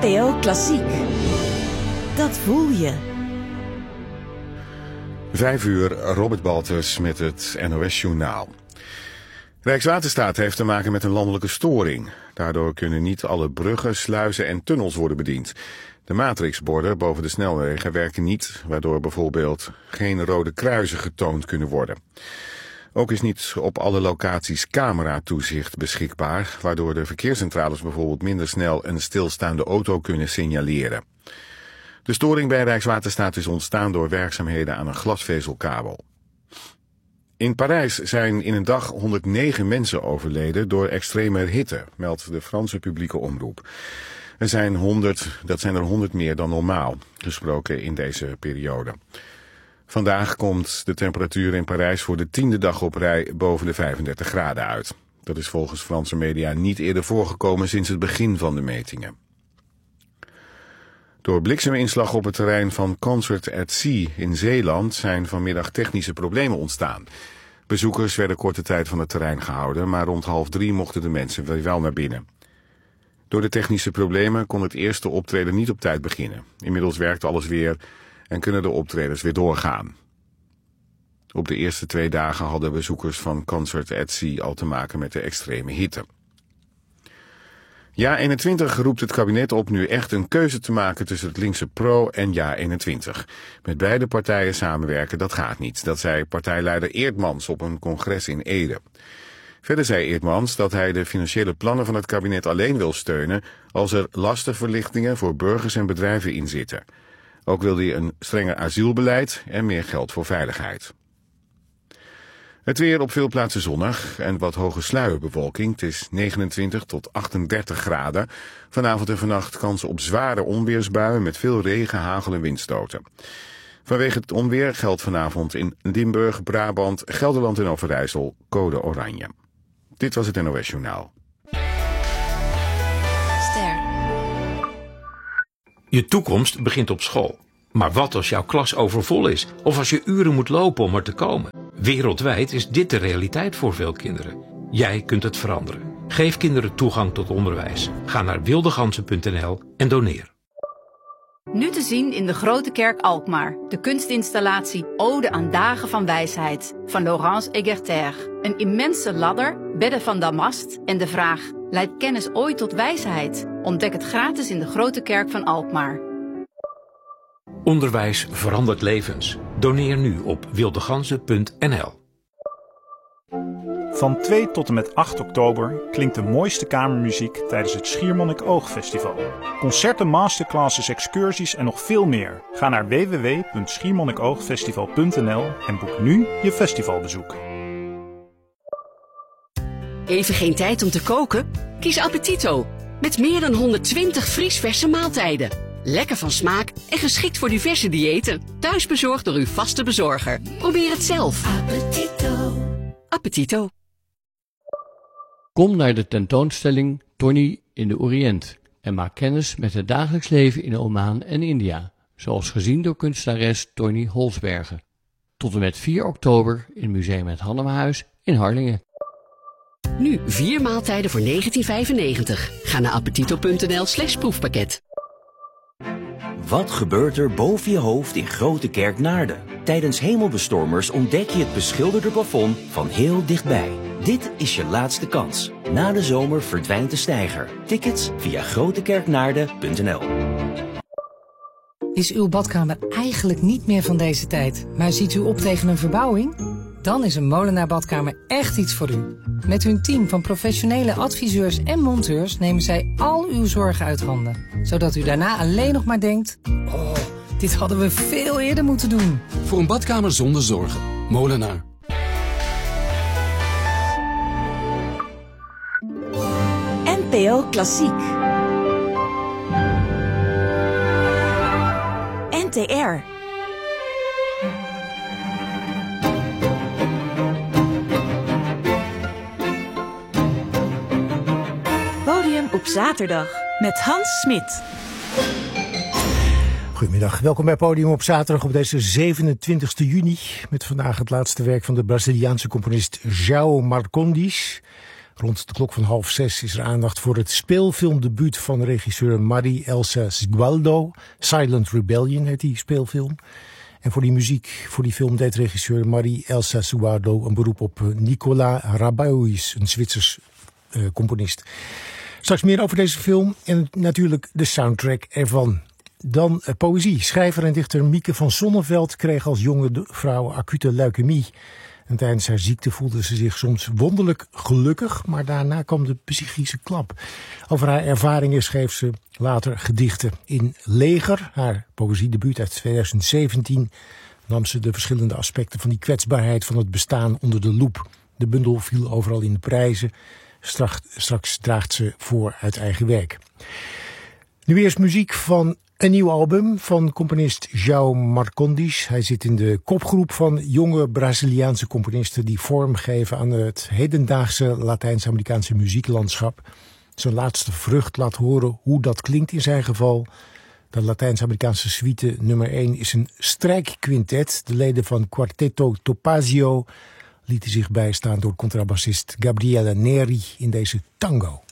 NPO Klassiek. Dat voel je. 5:00, Robert Baltus met het NOS-journaal. Rijkswaterstaat heeft te maken met een landelijke storing. Daardoor kunnen niet alle bruggen, sluizen en tunnels worden bediend. De matrixborden boven de snelwegen werken niet, waardoor bijvoorbeeld geen rode kruisen getoond kunnen worden. Ook is niet op alle locaties cameratoezicht beschikbaar, waardoor de verkeerscentrales bijvoorbeeld minder snel een stilstaande auto kunnen signaleren. De storing bij Rijkswaterstaat is ontstaan door werkzaamheden aan een glasvezelkabel. In Parijs zijn in een dag 109 mensen overleden door extreme hitte, meldt de Franse publieke omroep. Dat zijn er 100 meer dan normaal, gesproken in deze periode. Vandaag komt de temperatuur in Parijs voor de 10e dag op rij boven de 35 graden uit. Dat is volgens Franse media niet eerder voorgekomen sinds het begin van de metingen. Door blikseminslag op het terrein van Concert at Sea in Zeeland zijn vanmiddag technische problemen ontstaan. Bezoekers werden korte tijd van het terrein gehouden, maar rond 2:30 mochten de mensen weer wel naar binnen. Door de technische problemen kon het eerste optreden niet op tijd beginnen. Inmiddels werkt alles weer en kunnen de optredens weer doorgaan. Op de eerste 2 dagen hadden bezoekers van Concert at Sea al te maken met de extreme hitte. JA21 roept het kabinet op nu echt een keuze te maken tussen het linkse PRO en JA21. Met beide partijen samenwerken, dat gaat niet. Dat zei partijleider Eertmans op een congres in Ede. Verder zei Eertmans dat hij de financiële plannen van het kabinet alleen wil steunen als er lastenverlichtingen voor burgers en bedrijven in zitten. Ook wil hij een strenger asielbeleid en meer geld voor veiligheid. Het weer op veel plaatsen zonnig en wat hoge sluierbewolking. Het is 29 tot 38 graden. Vanavond en vannacht kansen op zware onweersbuien met veel regen, hagel en windstoten. Vanwege het onweer geldt vanavond in Limburg, Brabant, Gelderland en Overijssel code oranje. Dit was het NOS Journaal. Ster. Je toekomst begint op school. Maar wat als jouw klas overvol is? Of als je uren moet lopen om er te komen? Wereldwijd is dit de realiteit voor veel kinderen. Jij kunt het veranderen. Geef kinderen toegang tot onderwijs. Ga naar wildeganzen.nl en doneer. Nu te zien in de Grote Kerk Alkmaar. De kunstinstallatie Ode aan Dagen van Wijsheid van Laurence Hegerter. Een immense ladder, bedden van damast en de vraag: leidt kennis ooit tot wijsheid? Ontdek het gratis in de Grote Kerk van Alkmaar. Onderwijs verandert levens. Doneer nu op wildeganzen.nl. Van 2 tot en met 8 oktober klinkt de mooiste kamermuziek tijdens het Schiermonnik Oogfestival. Concerten, masterclasses, excursies en nog veel meer. Ga naar www.schiermonnikoogfestival.nl en boek nu je festivalbezoek. Even geen tijd om te koken? Kies Appetito. Met meer dan 120 vriesverse maaltijden. Lekker van smaak en geschikt voor diverse diëten. Thuisbezorgd door uw vaste bezorger. Probeer het zelf. Appetito. Appetito. Kom naar de tentoonstelling Tony in de Oriënt en maak kennis met het dagelijks leven in Oman en India, zoals gezien door kunstenares Tony Holsbergen. Tot en met 4 oktober in Museum het Hannemehuis in Harlingen. Nu 4 maaltijden voor €19,95. Ga naar appetito.nl/proefpakket. Wat gebeurt er boven je hoofd in Grote Kerk Naarden? Tijdens hemelbestormers ontdek je het beschilderde plafond van heel dichtbij. Dit is je laatste kans. Na de zomer verdwijnt de steiger. Tickets via grotekerknaarden.nl. Is uw badkamer eigenlijk niet meer van deze tijd, maar ziet u op tegen een verbouwing? Dan is een Molenaar Badkamer echt iets voor u. Met hun team van professionele adviseurs en monteurs nemen zij al uw zorgen uit handen. Zodat u daarna alleen nog maar denkt: oh, dit hadden we veel eerder moeten doen. Voor een badkamer zonder zorgen. Molenaar. NPO Klassiek. NTR. Podium op zaterdag met Hans Smit. Goedemiddag, welkom bij Podium op zaterdag op deze 27 juni. Met vandaag het laatste werk van de Braziliaanse componist João Marcondes. Rond de klok van 5:30 is er aandacht voor het speelfilmdebuut van regisseur Mari Elsa Sgualdo. Silent Rebellion heet die speelfilm. En voor die muziek, voor die film, deed regisseur Mari Elsa Sgualdo een beroep op Nicolas Rabaus, een Zwitsers componist. Straks meer over deze film en natuurlijk de soundtrack ervan. Dan poëzie. Schrijver en dichter Mieke van Sonneveld kreeg als jonge vrouw acute leukemie. En tijdens haar ziekte voelde ze zich soms wonderlijk gelukkig, maar daarna kwam de psychische klap. Over haar ervaringen schreef ze later gedichten. In Leger, haar poëziedebuut uit 2017, nam ze de verschillende aspecten van die kwetsbaarheid van het bestaan onder de loep. De bundel viel overal in de prijzen. Straks draagt ze voor uit eigen werk. Nu eerst muziek van een nieuw album van componist João Marcondes. Hij zit in de kopgroep van jonge Braziliaanse componisten die vorm geven aan het hedendaagse Latijns-Amerikaanse muzieklandschap. Zijn laatste vrucht laat horen hoe dat klinkt in zijn geval. De Latijns-Amerikaanse suite nummer 1 is een strijkquintet. De leden van Quarteto Topazio lieten zich bijstaan door contrabassist Gabriele Neri in deze tango.